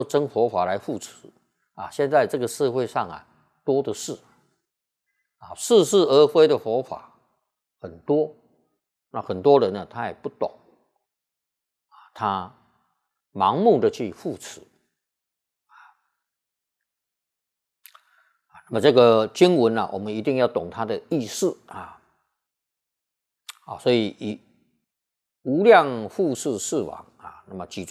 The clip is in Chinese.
真佛法来护持啊！现在这个社会上啊，多的是啊，似是而非的佛法很多，那很多人呢，他也不懂，他盲目的去护持。那么这个经文呢，我们一定要懂它的意思啊。所以以无量护世四王啊，那么举